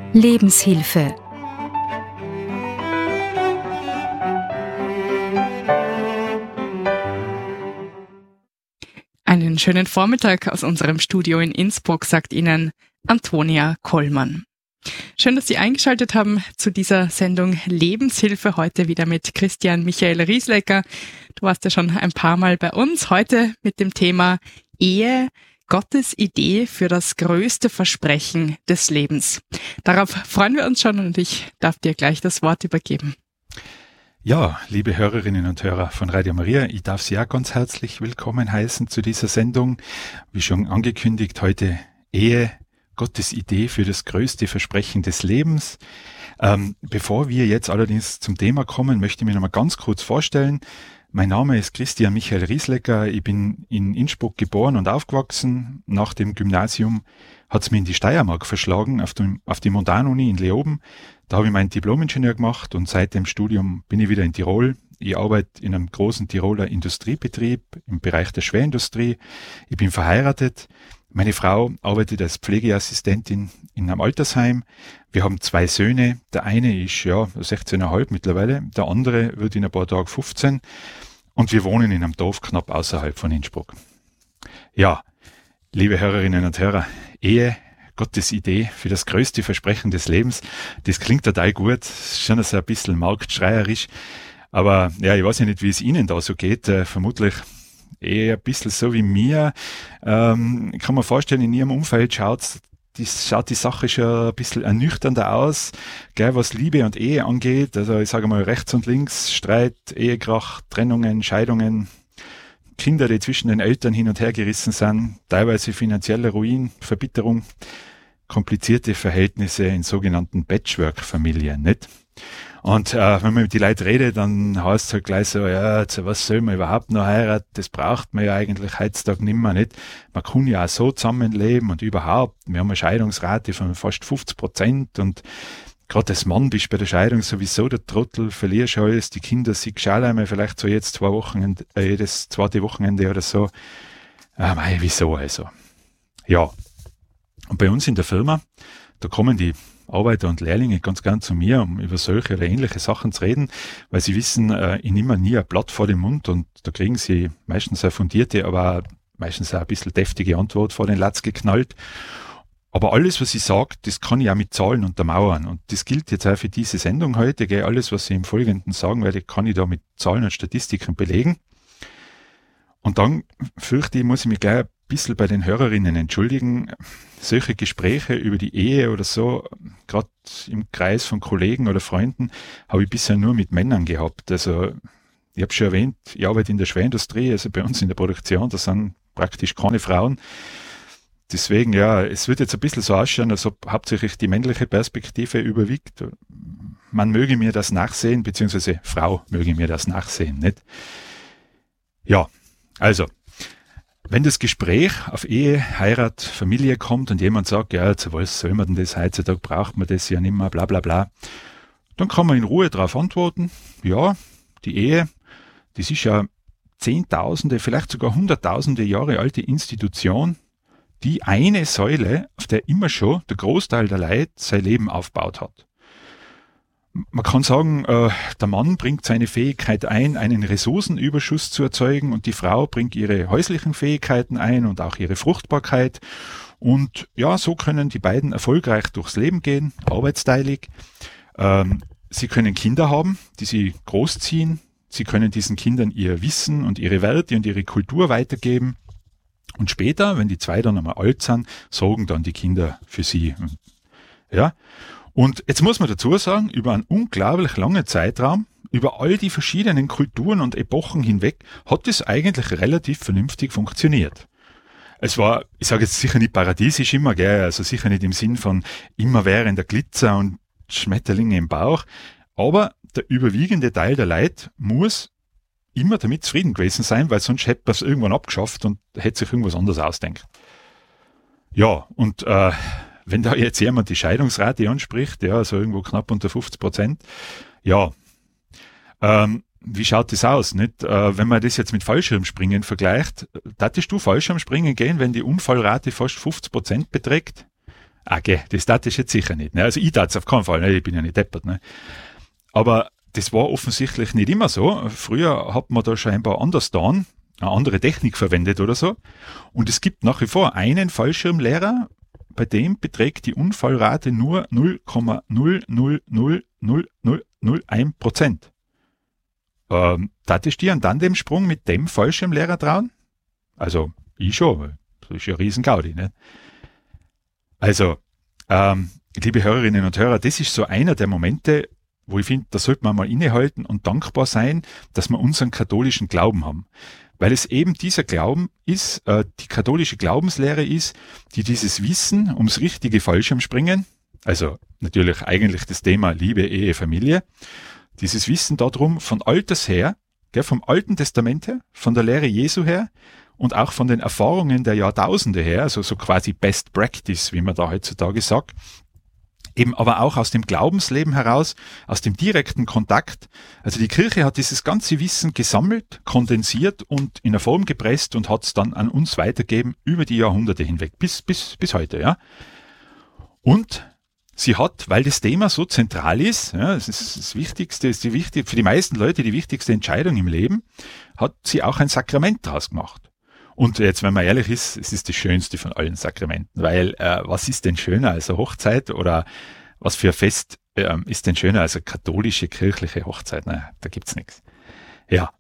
Lebenshilfe. Einen schönen Vormittag aus unserem Studio in Innsbruck, sagt Ihnen Antonia Kollmann. Schön, dass Sie eingeschaltet haben zu dieser Sendung Lebenshilfe, heute wieder mit Christian Michael Rieslecker. Du warst ja schon ein paar Mal bei uns, heute mit dem Thema Ehe, Gottes Idee für das größte Versprechen des Lebens. Darauf freuen wir uns schon und ich darf dir gleich das Wort übergeben. Ja, liebe Hörerinnen und Hörer von Radio Maria, ich darf Sie auch ganz herzlich willkommen heißen zu dieser Sendung. Wie schon angekündigt, heute Ehe, Gottes Idee für das größte Versprechen des Lebens. Bevor wir jetzt allerdings zum Thema kommen, möchte ich mich noch mal ganz kurz vorstellen. Mein Name ist Christian Michael Rieslecker. Ich bin in Innsbruck geboren und aufgewachsen. Nach dem Gymnasium hat es mich in die Steiermark verschlagen, auf die Montanuni in Leoben. Da habe ich meinen Diplom-Ingenieur gemacht und seit dem Studium bin ich wieder in Tirol. Ich arbeite in einem großen Tiroler Industriebetrieb im Bereich der Schwerindustrie. Ich bin verheiratet. Meine Frau arbeitet als Pflegeassistentin in einem Altersheim. Wir haben 2 Söhne. Der eine ist 16,5 mittlerweile. Der andere wird in ein paar Tagen 15. Und wir wohnen in einem Dorf knapp außerhalb von Innsbruck. Ja, liebe Hörerinnen und Hörer, Ehe, Gottes Idee für das größte Versprechen des Lebens. Das klingt total gut, schon so ein bisschen marktschreierisch. Aber ja, ich weiß ja nicht, wie es Ihnen da so geht. Vermutlich eher ein bisschen so wie mir. Ich kann mir vorstellen, in Ihrem Umfeld schaut die Sache schon ein bisschen ernüchternder aus, gell, was Liebe und Ehe angeht. Also ich sage mal rechts und links, Streit, Ehekrach, Trennungen, Scheidungen, Kinder, die zwischen den Eltern hin und her gerissen sind, teilweise finanzieller Ruin, Verbitterung, komplizierte Verhältnisse in sogenannten Patchwork-Familien, nicht? Und wenn man mit den Leuten redet, dann heißt es halt gleich so, ja, was soll man überhaupt noch heiraten? Das braucht man ja eigentlich heutzutage nimmer, nicht? Man kann ja auch so zusammenleben und überhaupt. Wir haben eine Scheidungsrate von fast 50% und gerade als Mann bist du bei der Scheidung sowieso der Trottel, verlierst alles, die Kinder siehst du auch einmal, vielleicht so jetzt jedes zweite Wochenende oder so. Wieso also? Ja. Und bei uns in der Firma, da kommen die Arbeiter und Lehrlinge ganz gern zu mir, um über solche oder ähnliche Sachen zu reden, weil sie wissen, ich nehme nie ein Blatt vor den Mund und da kriegen sie meistens eine fundierte, aber meistens auch ein bisschen deftige Antwort vor den Latz geknallt. Aber alles, was ich sage, das kann ich auch mit Zahlen untermauern und das gilt jetzt auch für diese Sendung heute, gell? Alles, was ich im Folgenden sagen werde, kann ich da mit Zahlen und Statistiken belegen. Und dann fürchte ich, muss ich mich gleich ein bisschen bei den Hörerinnen entschuldigen. Solche Gespräche über die Ehe oder so, gerade im Kreis von Kollegen oder Freunden, habe ich bisher nur mit Männern gehabt. Also ich habe schon erwähnt, ich arbeite in der Schwerindustrie, also bei uns in der Produktion, da sind praktisch keine Frauen. Deswegen, ja, es wird jetzt ein bisschen so ausschauen, als ob hauptsächlich die männliche Perspektive überwiegt. Man möge mir das nachsehen, beziehungsweise Frau möge mir das nachsehen, nicht? Ja, also, wenn das Gespräch auf Ehe, Heirat, Familie kommt und jemand sagt, ja, zu was soll man denn das heutzutage, braucht man das ja nicht mehr, bla bla bla, dann kann man in Ruhe darauf antworten, ja, die Ehe, das ist ja Zehntausende, vielleicht sogar Hunderttausende Jahre alte Institution, die eine Säule, auf der immer schon der Großteil der Leute sein Leben aufgebaut hat. Man kann sagen, der Mann bringt seine Fähigkeit ein, einen Ressourcenüberschuss zu erzeugen und die Frau bringt ihre häuslichen Fähigkeiten ein und auch ihre Fruchtbarkeit. Und ja, so können die beiden erfolgreich durchs Leben gehen, arbeitsteilig. Sie können Kinder haben, die sie großziehen. Sie können diesen Kindern ihr Wissen und ihre Werte und ihre Kultur weitergeben. Und später, wenn die 2 dann einmal alt sind, sorgen dann die Kinder für sie. Ja. Und jetzt muss man dazu sagen, über einen unglaublich langen Zeitraum, über all die verschiedenen Kulturen und Epochen hinweg, hat es eigentlich relativ vernünftig funktioniert. Es war, ich sage jetzt sicher nicht paradiesisch immer, gell, also sicher nicht im Sinn von immerwährender Glitzer und Schmetterlinge im Bauch, aber der überwiegende Teil der Leute muss immer damit zufrieden gewesen sein, weil sonst hätte man es irgendwann abgeschafft und hätte sich irgendwas anderes ausdenkt. Ja, und wenn da jetzt jemand die Scheidungsrate anspricht, ja, also irgendwo knapp unter 50%, ja, wie schaut das aus, nicht? Wenn man das jetzt mit Fallschirmspringen vergleicht, darfst du Fallschirmspringen gehen, wenn die Unfallrate fast 50% beträgt? Okay, das tat ich jetzt sicher nicht. Ne? Also ich tat es auf keinen Fall, ne? Ich bin ja nicht deppert. Ne? Aber das war offensichtlich nicht immer so. Früher hat man da scheinbar anders getan, eine andere Technik verwendet oder so. Und es gibt nach wie vor einen Fallschirmlehrer, bei dem beträgt die Unfallrate nur 0,0000001%. Tatest du an Tandemsprung mit dem Fallschirmlehrer trauen? Also, ich schon, weil das ist ja ein Riesen-Gaudi, ne? Also, liebe Hörerinnen und Hörer, das ist so einer der Momente, wo ich finde, da sollte man mal innehalten und dankbar sein, dass wir unseren katholischen Glauben haben. Weil es eben dieser Glauben ist, die katholische Glaubenslehre ist, die dieses Wissen ums richtige Fallschirmspringen, also natürlich eigentlich das Thema Liebe, Ehe, Familie, dieses Wissen darum von Alters her, vom Alten Testament her, von der Lehre Jesu her und auch von den Erfahrungen der Jahrtausende her, also so quasi Best Practice, wie man da heutzutage sagt, eben aber auch aus dem Glaubensleben heraus, aus dem direkten Kontakt. Also die Kirche hat dieses ganze Wissen gesammelt, kondensiert und in eine Form gepresst und hat es dann an uns weitergegeben über die Jahrhunderte hinweg, bis heute, ja. Und sie hat, weil das Thema so zentral ist, ja, das ist das Wichtigste, für die meisten Leute die wichtigste Entscheidung im Leben, hat sie auch ein Sakrament daraus gemacht. Und jetzt, wenn man ehrlich ist, es ist das Schönste von allen Sakramenten, weil was ist denn schöner als eine Hochzeit oder was für ein Fest ist denn schöner als eine katholische, kirchliche Hochzeit? Na, da gibt's nichts. Ja.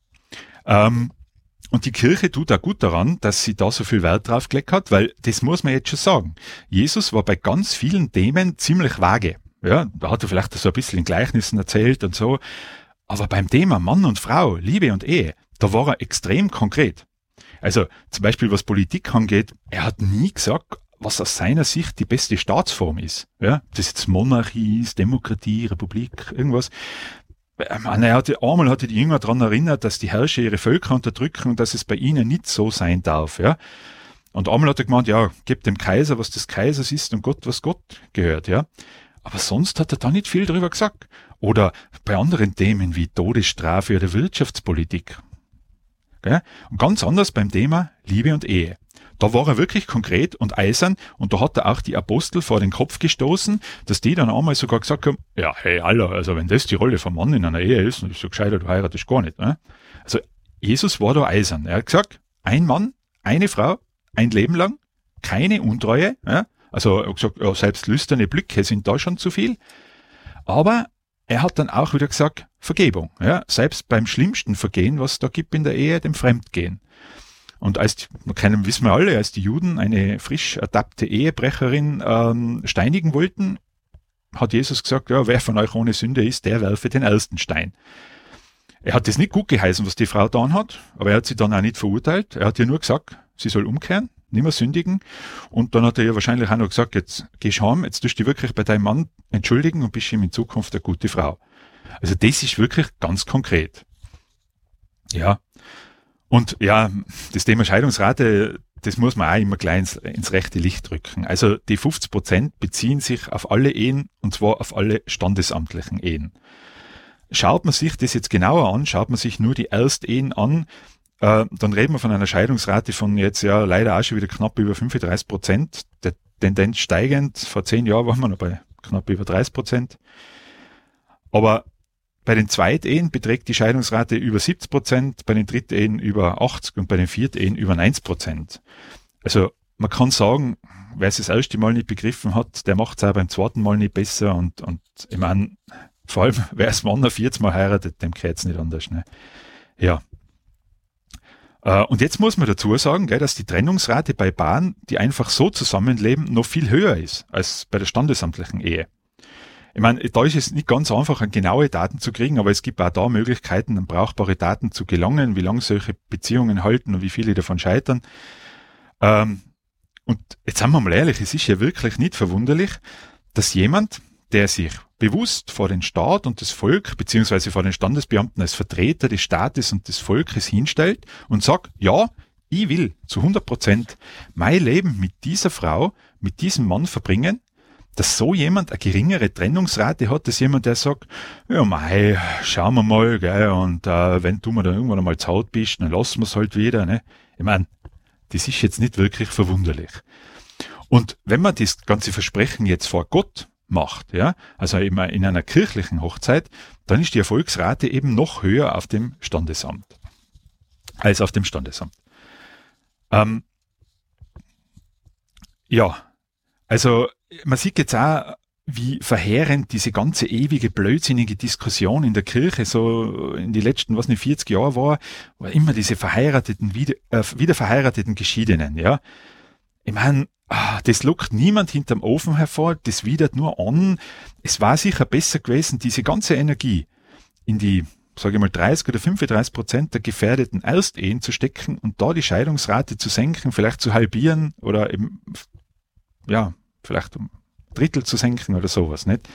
Und die Kirche tut auch gut daran, dass sie da so viel Wert drauf gelegt hat, weil das muss man jetzt schon sagen. Jesus war bei ganz vielen Themen ziemlich vage. Ja, da hat er vielleicht so ein bisschen in Gleichnissen erzählt und so. Aber beim Thema Mann und Frau, Liebe und Ehe, da war er extrem konkret. Also zum Beispiel was Politik angeht, er hat nie gesagt, was aus seiner Sicht die beste Staatsform ist. Ja, das jetzt Monarchie ist, Demokratie, Republik, irgendwas. Einmal hatte die Jünger daran erinnert, dass die Herrscher ihre Völker unterdrücken und dass es bei ihnen nicht so sein darf. Ja. Und einmal hat er gemeint, ja, gebt dem Kaiser, was des Kaisers ist und Gott, was Gott gehört. Ja. Aber sonst hat er da nicht viel drüber gesagt. Oder bei anderen Themen wie Todesstrafe oder Wirtschaftspolitik. Okay? Und ganz anders beim Thema Liebe und Ehe. Da war er wirklich konkret und eisern und da hat er auch die Apostel vor den Kopf gestoßen, dass die dann einmal sogar gesagt haben, ja, hey, Alter, also wenn das die Rolle vom Mann in einer Ehe ist, dann ist so gescheiter, du heiratest gar nicht. Ne? Also Jesus war da eisern. Er hat gesagt, ein Mann, eine Frau, ein Leben lang, keine Untreue. Ja? Also er hat gesagt, ja, selbst lüsterne Blicke sind da schon zu viel. Aber er hat dann auch wieder gesagt, Vergebung. Ja? Selbst beim schlimmsten Vergehen, was es da gibt in der Ehe, dem Fremdgehen. Und wissen wir alle, als die Juden eine frisch ertappte Ehebrecherin steinigen wollten, hat Jesus gesagt, ja, wer von euch ohne Sünde ist, der werfe den ersten Stein. Er hat das nicht gut geheißen, was die Frau getan hat, aber er hat sie dann auch nicht verurteilt. Er hat ihr nur gesagt, sie soll umkehren, nicht mehr sündigen. Und dann hat er ihr wahrscheinlich auch noch gesagt, jetzt gehst heim, jetzt tust du dich wirklich bei deinem Mann entschuldigen und bist ihm in Zukunft eine gute Frau. Also das ist wirklich ganz konkret. Ja. Und ja, das Thema Scheidungsrate, das muss man auch immer gleich ins rechte Licht rücken. Also die 50% beziehen sich auf alle Ehen und zwar auf alle standesamtlichen Ehen. Schaut man sich das jetzt genauer an, schaut man sich nur die Erstehen an, dann reden wir von einer Scheidungsrate von jetzt ja leider auch schon wieder knapp über 35%, der Tendenz steigend. Vor 10 Jahren waren wir noch bei knapp über 30%. Aber bei den Zweitehen beträgt die Scheidungsrate über 70%, bei den Drittehen über 80% und bei den Viertehen über 90%. Also man kann sagen, wer es das erste Mal nicht begriffen hat, der macht es auch beim zweiten Mal nicht besser und ich meine, vor allem wer es Mann ein 4. Mal heiratet, dem gehört es nicht anders. Ne? Ja. Und jetzt muss man dazu sagen, dass die Trennungsrate bei Paaren, die einfach so zusammenleben, noch viel höher ist als bei der standesamtlichen Ehe. Ich meine, da ist es nicht ganz einfach, an genaue Daten zu kriegen, aber es gibt auch da Möglichkeiten, an brauchbare Daten zu gelangen, wie lange solche Beziehungen halten und wie viele davon scheitern. Und jetzt sagen wir mal ehrlich, es ist ja wirklich nicht verwunderlich, dass jemand, der sich bewusst vor den Staat und das Volk, beziehungsweise vor den Standesbeamten als Vertreter des Staates und des Volkes hinstellt und sagt, ja, ich will zu 100% mein Leben mit dieser Frau, mit diesem Mann verbringen, dass so jemand eine geringere Trennungsrate hat, als jemand, der sagt, ja mei, schauen wir mal, gell, und wenn du mir dann irgendwann einmal zu Hause bist, dann lassen wir es halt wieder. Ne? Ich meine, das ist jetzt nicht wirklich verwunderlich. Und wenn man das ganze Versprechen jetzt vor Gott macht, ja, also eben in einer kirchlichen Hochzeit, dann ist die Erfolgsrate eben noch höher auf dem Standesamt, als auf dem Standesamt. Ja, also man sieht jetzt auch, wie verheerend diese ganze ewige, blödsinnige Diskussion in der Kirche so in die letzten, 40 Jahre war immer diese verheirateten, wieder verheirateten Geschiedenen, ja. Ich meine, das lockt niemand hinterm Ofen hervor, das widert nur an. Es war sicher besser gewesen, diese ganze Energie in die, sage ich mal, 30 oder 35% der gefährdeten Erstehen zu stecken und da die Scheidungsrate zu senken, vielleicht zu halbieren oder eben, ja, vielleicht um Drittel zu senken oder sowas, nicht?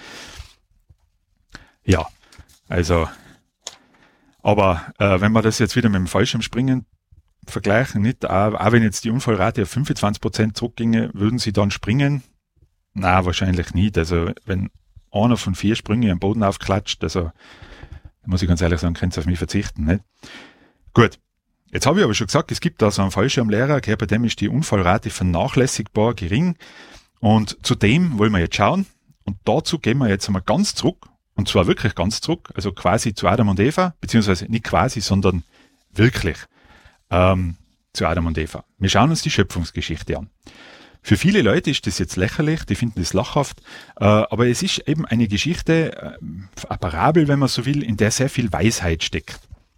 Ja, also, aber wenn wir das jetzt wieder mit dem Fallschirmspringen vergleichen, nicht? Auch wenn jetzt die Unfallrate auf 25% zurückginge, würden sie dann springen? Na, wahrscheinlich nicht. Also, wenn einer von 4 Sprüngen am Boden aufklatscht, also, muss ich ganz ehrlich sagen, könnt ihr auf mich verzichten, nicht? Gut. Jetzt habe ich aber schon gesagt, es gibt da so einen Fallschirmlehrer, okay, bei dem ist die Unfallrate vernachlässigbar gering. Und zu dem wollen wir jetzt schauen. Und dazu gehen wir jetzt einmal ganz zurück. Und zwar wirklich ganz zurück. Also quasi zu Adam und Eva. Beziehungsweise nicht quasi, sondern wirklich zu Adam und Eva. Wir schauen uns die Schöpfungsgeschichte an. Für viele Leute ist das jetzt lächerlich. Die finden das lachhaft. Aber es ist eben eine Geschichte, eine Parabel, wenn man so will, in der sehr viel Weisheit steckt.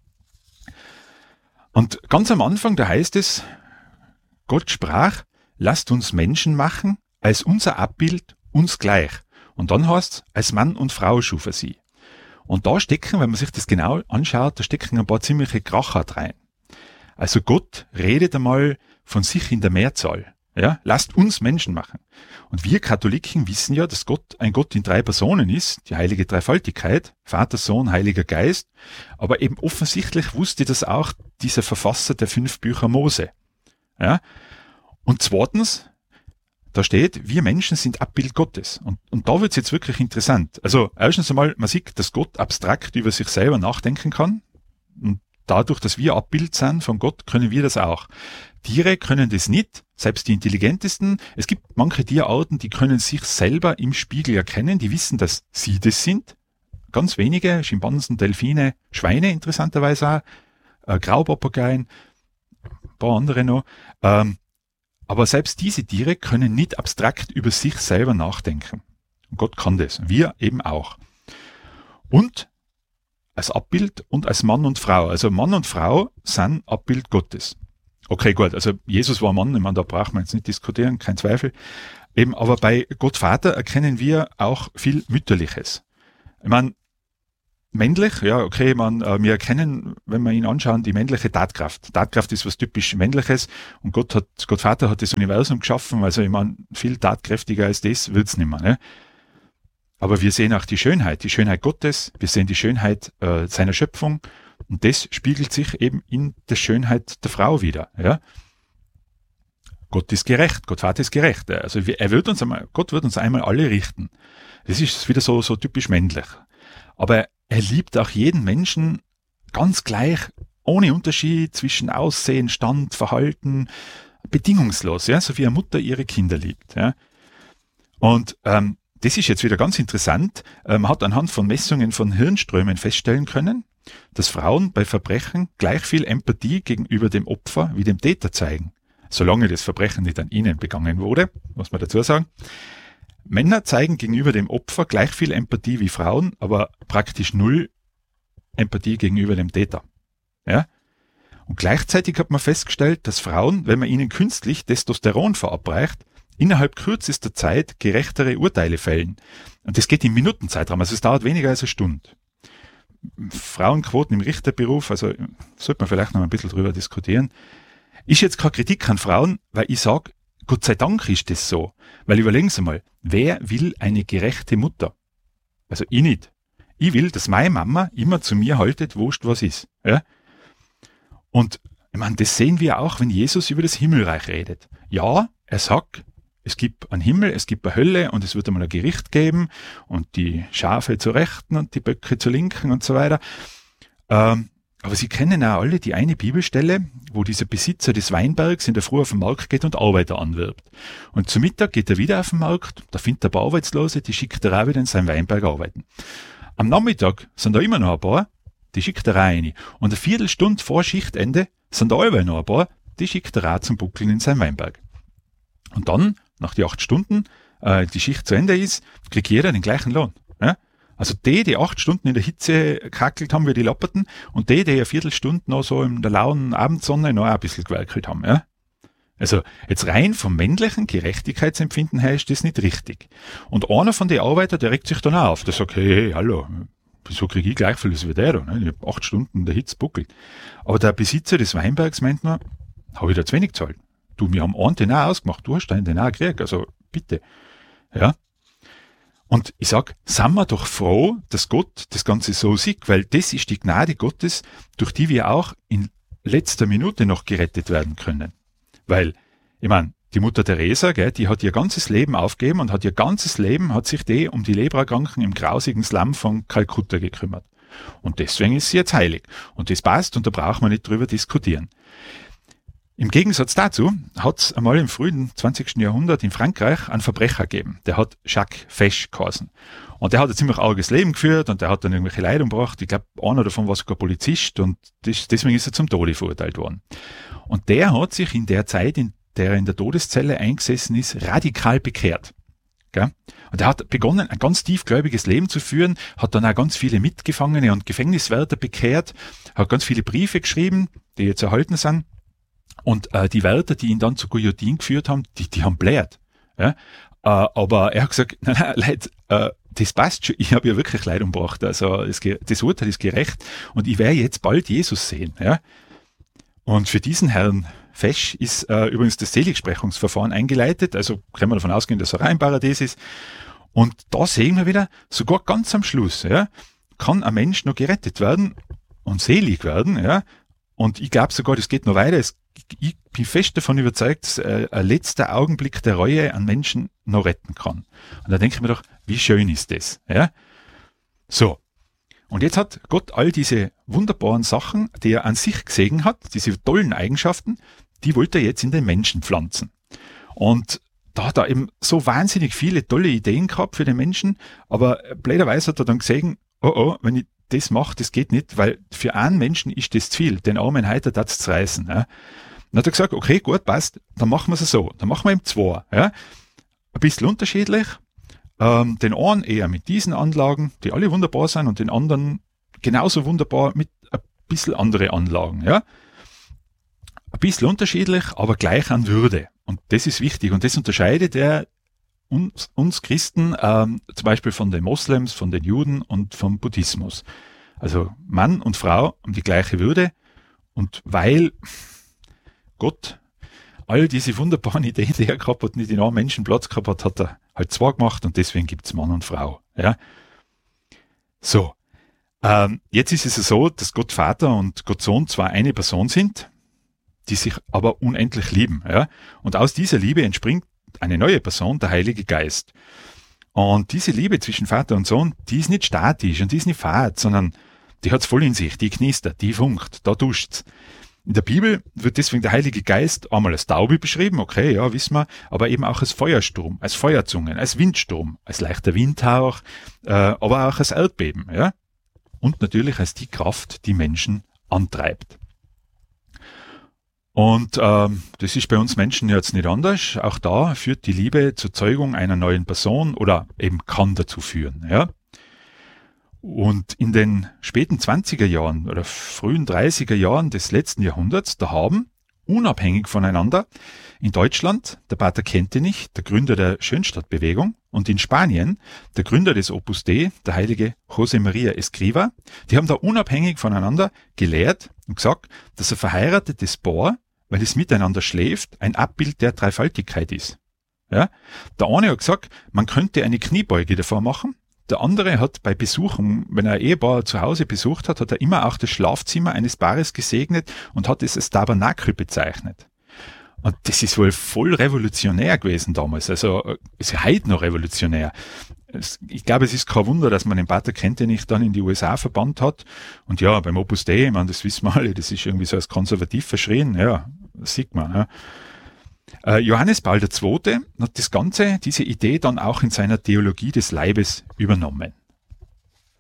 Und ganz am Anfang, da heißt es, Gott sprach, lasst uns Menschen machen, als unser Abbild uns gleich. Und dann heißt es, als Mann und Frau schuf er sie. Und da stecken, wenn man sich das genau anschaut, da stecken ein paar ziemliche Kracher rein. Also Gott redet einmal von sich in der Mehrzahl. Ja, lasst uns Menschen machen. Und wir Katholiken wissen ja, dass Gott ein Gott in 3 Personen ist, die heilige Dreifaltigkeit, Vater, Sohn, Heiliger Geist. Aber eben offensichtlich wusste das auch dieser Verfasser der 5 Bücher Mose. Ja. Und zweitens, da steht, wir Menschen sind Abbild Gottes. Und da wird's jetzt wirklich interessant. Also erstens einmal, man sieht, dass Gott abstrakt über sich selber nachdenken kann. Und dadurch, dass wir Abbild sind von Gott, können wir das auch. Tiere können das nicht, selbst die intelligentesten. Es gibt manche Tierarten, die können sich selber im Spiegel erkennen, die wissen, dass sie das sind. Ganz wenige, Schimpansen, Delfine, Schweine interessanterweise auch, Graupapageien, ein paar andere noch. Aber selbst diese Tiere können nicht abstrakt über sich selber nachdenken. Und Gott kann das. Wir eben auch. Und als Abbild und als Mann und Frau. Also Mann und Frau sind Abbild Gottes. Okay, gut. Also Jesus war Mann. Ich meine, da braucht man jetzt nicht diskutieren, kein Zweifel. Eben, aber bei Gott Vater erkennen wir auch viel Mütterliches. Ich meine, männlich, ja, okay, wir erkennen, wenn wir ihn anschauen, die männliche Tatkraft. Tatkraft ist was typisch Männliches und Gott Vater hat das Universum geschaffen, also ich meine, viel tatkräftiger als das wird's nicht mehr, ne? Aber wir sehen auch die Schönheit Gottes, wir sehen die Schönheit seiner Schöpfung und das spiegelt sich eben in der Schönheit der Frau wieder, ja? Gott ist gerecht, Gott Vater ist gerecht, also Gott wird uns einmal alle richten. Das ist wieder so typisch männlich. Aber er liebt auch jeden Menschen ganz gleich, ohne Unterschied zwischen Aussehen, Stand, Verhalten, bedingungslos, ja, so wie eine Mutter ihre Kinder liebt. Ja. Und das ist jetzt wieder ganz interessant. Man hat anhand von Messungen von Hirnströmen feststellen können, dass Frauen bei Verbrechen gleich viel Empathie gegenüber dem Opfer wie dem Täter zeigen, solange das Verbrechen nicht an ihnen begangen wurde, muss man dazu sagen. Männer zeigen gegenüber dem Opfer gleich viel Empathie wie Frauen, aber praktisch 0 Empathie gegenüber dem Täter. Ja? Und gleichzeitig hat man festgestellt, dass Frauen, wenn man ihnen künstlich Testosteron verabreicht, innerhalb kürzester Zeit gerechtere Urteile fällen. Und das geht im Minutenzeitraum, also es dauert weniger als eine Stunde. Frauenquoten im Richterberuf, also sollte man vielleicht noch ein bisschen drüber diskutieren. Ist jetzt keine Kritik an Frauen, weil ich sage, Gott sei Dank ist das so. Weil überlegen Sie mal, wer will eine gerechte Mutter? Also ich nicht. Ich will, dass meine Mama immer zu mir haltet, wurscht was ist. Ja? Und ich meine, das sehen wir auch, wenn Jesus über das Himmelreich redet. Ja, er sagt, es gibt einen Himmel, es gibt eine Hölle und es wird einmal ein Gericht geben und die Schafe zur Rechten und die Böcke zur Linken und so weiter. Aber Aber Sie kennen auch alle die eine Bibelstelle, wo dieser Besitzer des Weinbergs in der Früh auf den Markt geht und Arbeiter anwirbt. Und zu Mittag geht er wieder auf den Markt, da findet er ein paar Arbeitslose, die schickt er auch wieder in seinen Weinberg arbeiten. Am Nachmittag sind da immer noch ein paar, die schickt er rein. Und eine Viertelstunde vor Schichtende sind da alle noch ein paar, die schickt er auch zum Buckeln in seinen Weinberg. Und dann, nach die 8 Stunden, die Schicht zu Ende ist, kriegt jeder den gleichen Lohn. Ja? Also die 8 Stunden in der Hitze kackelt haben wie die Lapperten und die eine Viertelstunde noch so in der lauen Abendsonne noch ein bisschen gewerkelt haben. Ja? Also jetzt rein vom männlichen Gerechtigkeitsempfinden her ist das nicht richtig. Und einer von den Arbeitern, der regt sich dann auch auf. Der sagt, hey, hallo, wieso kriege ich gleich viel wie der da? Ne? Ich habe 8 Stunden in der Hitze buckelt. Aber der Besitzer des Weinbergs meint nur, habe ich da zu wenig gezahlt. Du, wir haben einen Denar ausgemacht, du hast einen Denar gekriegt, also bitte. Ja. Und ich sag, sind wir doch froh, dass Gott das Ganze so sieht, weil das ist die Gnade Gottes, durch die wir auch in letzter Minute noch gerettet werden können. Weil, ich meine, die Mutter Teresa, gell, die hat ihr ganzes Leben aufgegeben und hat sich die um die Lebererkranken im grausigen Slum von Kalkutta gekümmert. Und deswegen ist sie jetzt heilig. Und das passt und da braucht man nicht drüber diskutieren. Im Gegensatz dazu hat es einmal im frühen 20. Jahrhundert in Frankreich einen Verbrecher gegeben. Der hat Jacques Fesch geheißen. Und der hat ein ziemlich arges Leben geführt und der hat dann irgendwelche Leute umgebracht. Ich glaube, einer davon war sogar Polizist und deswegen ist er zum Tode verurteilt worden. Und der hat sich in der Zeit, in der er in der Todeszelle eingesessen ist, radikal bekehrt. Gell? Und er hat begonnen, ein ganz tiefgläubiges Leben zu führen, hat dann auch ganz viele Mitgefangene und Gefängniswärter bekehrt, hat ganz viele Briefe geschrieben, die jetzt erhalten sind. Und die Wärter, die ihn dann zur Guillotine geführt haben, die haben bläht. Ja? Aber er hat gesagt, nein, Leute, das passt schon, ich habe ja wirklich Leute umgebracht. Also das Urteil ist gerecht und ich werde jetzt bald Jesus sehen. Ja? Und für diesen Herrn Fesch ist übrigens das Seligsprechungsverfahren eingeleitet. Also können wir davon ausgehen, dass er rein im Paradies ist. Und da sehen wir wieder, sogar ganz am Schluss, ja, kann ein Mensch noch gerettet werden und selig werden. Ja? Und ich glaube sogar, das geht noch weiter. Ich bin fest davon überzeugt, dass ein letzter Augenblick der Reue an Menschen noch retten kann. Und da denke ich mir doch, wie schön ist das? Ja? So. Und jetzt hat Gott all diese wunderbaren Sachen, die er an sich gesehen hat, diese tollen Eigenschaften, die wollte er jetzt in den Menschen pflanzen. Und da hat er eben so wahnsinnig viele tolle Ideen gehabt für den Menschen, aber blöderweise hat er dann gesehen, wenn ich das mache, das geht nicht, weil für einen Menschen ist das zu viel, den armen Heiter das zu reißen. Ja. Dann hat er gesagt, okay, gut, passt, dann machen wir es so. Dann machen wir eben 2. Ja. Ein bisschen unterschiedlich. Den einen eher mit diesen Anlagen, die alle wunderbar sind, und den anderen genauso wunderbar mit ein bisschen andere Anlagen. Ja. Ein bisschen unterschiedlich, aber gleich an Würde. Und das ist wichtig. Und das unterscheidet uns Christen zum Beispiel von den Moslems, von den Juden und vom Buddhismus. Also Mann und Frau haben die gleiche Würde. Und weil Gott all diese wunderbaren Ideen, die er gehabt hat, nicht in einem Menschen Platz gehabt hat, hat er halt 2 gemacht und deswegen gibt's Mann und Frau. Ja. So, jetzt ist es so, dass Gott Vater und Gott Sohn zwar eine Person sind, die sich aber unendlich lieben. Ja. Und aus dieser Liebe entspringt eine neue Person, der Heilige Geist. Und diese Liebe zwischen Vater und Sohn, die ist nicht statisch und die ist nicht fad, sondern die hat's voll in sich, die knistert, die funkt, da duscht's. In der Bibel wird deswegen der Heilige Geist einmal als Taube beschrieben, okay, ja, wissen wir, aber eben auch als Feuersturm, als Feuerzungen, als Windsturm, als leichter Windhauch, aber auch als Erdbeben, ja. Und natürlich als die Kraft, die Menschen antreibt. Und das ist bei uns Menschen jetzt nicht anders. Auch da führt die Liebe zur Zeugung einer neuen Person oder eben kann dazu führen, ja. Und in den späten 20er Jahren oder frühen 30er Jahren des letzten Jahrhunderts, da haben, unabhängig voneinander, in Deutschland der Pater Kentenich, der Gründer der Schönstadtbewegung, und in Spanien der Gründer des Opus Dei, der heilige José María Escrivá, die haben da unabhängig voneinander gelehrt und gesagt, dass ein verheiratetes Paar, weil es miteinander schläft, ein Abbild der Dreifaltigkeit ist. Ja? Der eine hat gesagt, man könnte eine Kniebeuge davor machen. Der andere hat bei Besuchen, wenn er ein Ehepaar zu Hause besucht hat, hat er immer auch das Schlafzimmer eines Paares gesegnet und hat es als Tabernakel bezeichnet. Und das ist wohl voll revolutionär gewesen damals. Also ist ja heute noch revolutionär. ich glaube, es ist kein Wunder, dass man den Pater Kentenich dann in die USA verbannt hat. Und ja, beim Opus Dei, ich meine, das wissen wir alle, das ist irgendwie so als konservativ verschrien. Ja, das sieht man. Ja. Johannes Paul II. Hat diese Idee dann auch in seiner Theologie des Leibes übernommen.